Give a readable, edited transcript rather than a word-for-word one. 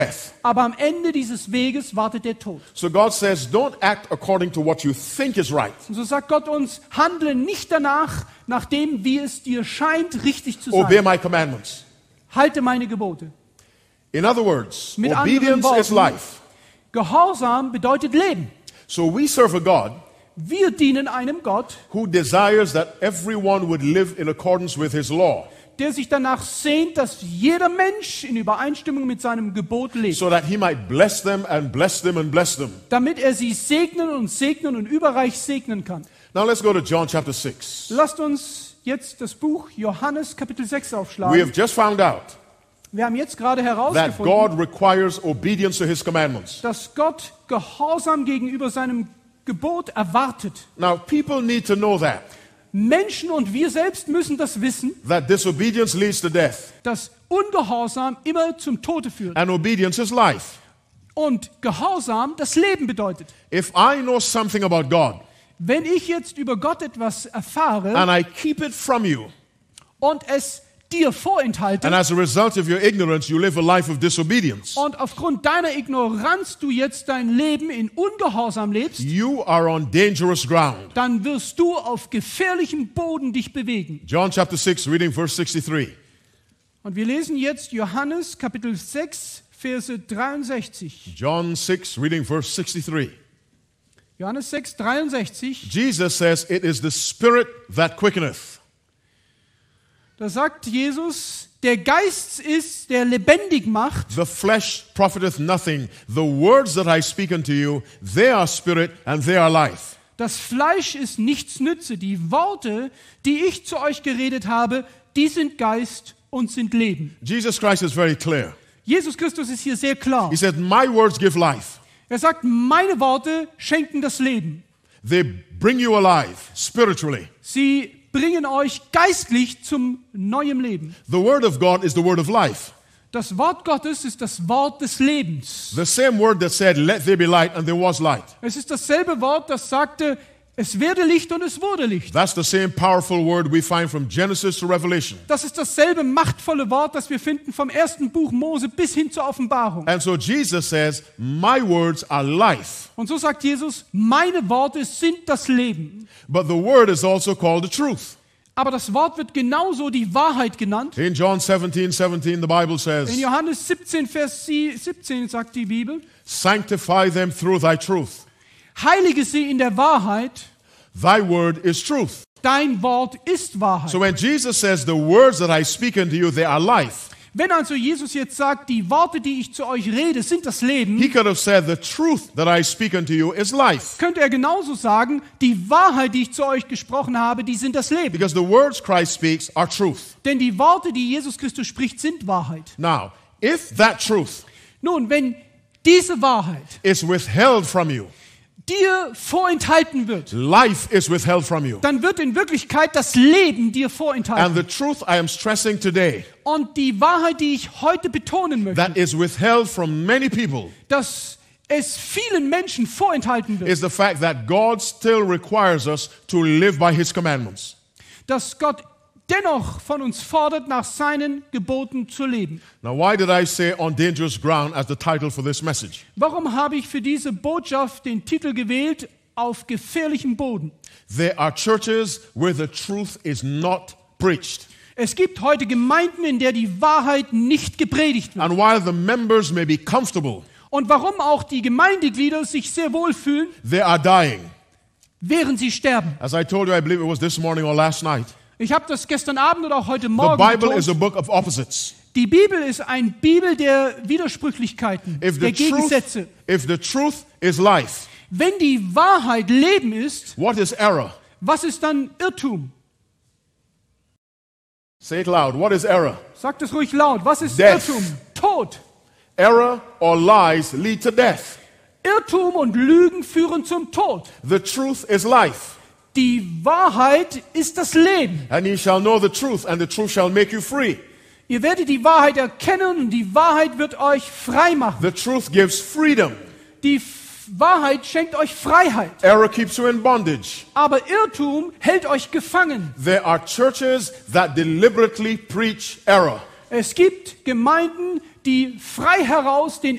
Aber am Ende dieses Weges wartet der Tod. So God says, don't act according to what you think is right. Und so sagt Gott uns, handle nicht danach, nach dem, wie es dir scheint, richtig zu sein. Obey my commandments. Halte meine Gebote. In other words, Mit anderen obedience is Worten, life. Gehorsam bedeutet Leben. So we serve a God Wir dienen einem Gott, who desires that everyone would live in accordance with his law, der sich danach sehnt, dass jeder Mensch in Übereinstimmung mit seinem Gebot lebt, so that he might bless them and bless them and bless them. damit er sie segnen und überreich segnen kann. Now let's go to John chapter 6. Lasst uns jetzt das Buch Johannes Kapitel 6 We aufschlagen. have just found out Wir haben jetzt gerade that herausgefunden, God requires obedience to his commandments. dass Gott Gehorsam gegenüber seinem Gebot erwartet. Now people need to know Menschen und wir selbst müssen das wissen, that disobedience leads to death dass Ungehorsam immer zum Tode führt. and obedience is life. Und Gehorsam das Leben bedeutet. If I know something about God Wenn ich jetzt über Gott etwas erfahre and I keep it from you, und es dir vorenthalte and as a result of your ignorance you live a life of disobedience, und aufgrund deiner Ignoranz du jetzt dein Leben in Ungehorsam lebst, you are on dangerous ground. dann wirst du auf gefährlichem Boden dich bewegen. John chapter 6, reading verse 63. Und wir lesen jetzt Johannes Kapitel 6, Verse 63. John 6, reading verse 63. Johannes 6, 63. Jesus says, "It is the Spirit that quickeneth." Da sagt Jesus, der Geist ist, der lebendig macht. The flesh profiteth nothing. The words that I speak unto you, they are spirit and they are life. Das Fleisch ist nichts nütze. Die Worte, die ich zu euch geredet habe, die sind Geist und sind Leben. Jesus Christ is very clear. Jesus Christus ist hier sehr klar. He said, "My words give life. Er sagt, meine Worte schenken das Leben. They bring you alive spiritually." Sie bringen euch geistlich zum neuen Leben. The word of God is the word of life. Das Wort Gottes ist das Wort des Lebens. The same word that said, "Let there be light," and there was light. Es ist dasselbe Wort, das sagte, es werde Licht und es wurde Licht. That's the same powerful word we find from Genesis to Revelation. Das ist dasselbe machtvolle Wort, das wir finden vom ersten Buch Mose bis hin zur Offenbarung. And so Jesus says, "My words are life." Und so sagt Jesus, meine Worte sind das Leben. But the word is also called the truth. Aber das Wort wird genauso die Wahrheit genannt. In John 17:17, the Bible In says, Johannes 17, Vers 17 sagt die Bibel, "Sanctify them through thy truth. heilige sie in der Wahrheit, Thy word is truth." dein Wort ist Wahrheit. So when Jesus says, "The words that I speak unto you, they are life," Wenn also Jesus jetzt sagt, die Worte, die ich zu euch rede, sind das Leben, he could have said, "The truth that I speak unto you is life." könnte er genauso sagen, die Wahrheit, die ich zu euch gesprochen habe, die sind das Leben. Because the words Christ speaks are truth. Denn die Worte, die Jesus Christus spricht, sind Wahrheit. Now, if that truth Nun, wenn diese Wahrheit is withheld from you, dir vorenthalten wird, life is withheld from you. dann wird in Wirklichkeit das Leben dir And vorenthalten. the truth I am stressing today, Und die Wahrheit, die ich heute betonen möchte, that is withheld from many people, dass es vielen Menschen vorenthalten wird, is the fact that God still requires us to live by his commandments. dass Gott dennoch von uns fordert, nach seinen Geboten zu leben. Now, why did I say "on dangerous ground" as the title for this message? Warum habe ich für diese Botschaft den Titel gewählt, auf gefährlichem Boden? There are churches where the truth is not preached. Es gibt heute Gemeinden, in der die Wahrheit nicht gepredigt wird. And while the members may be comfortable, Und warum auch die Gemeindeglieder sich sehr wohl fühlen, they are dying. während sie sterben. As I told you, I believe it was this morning or last night. Ich habe das gestern Abend oder auch heute The Morgen Bible is a betont. book of opposites. Die Bibel ist ein Bibel der Widersprüchlichkeiten, der Gegensätze. If the truth is life, Wenn die Wahrheit Leben ist, what is error? was ist dann Irrtum? Say it loud. What is error? Sagt es ruhig laut. Was ist Death. Irrtum? Tod. Error or lies lead to death. Irrtum und Lügen führen zum Tod. The truth is life. Die Wahrheit ist das Leben. And ye shall know the truth, and the truth shall make you free. Ihr werdet die Wahrheit erkennen und die Wahrheit wird euch frei machen. The truth gives freedom. Die Wahrheit schenkt euch Freiheit. Error keeps you in bondage. Aber Irrtum hält euch gefangen. There are churches that deliberately preach error. Es gibt Gemeinden, die frei heraus den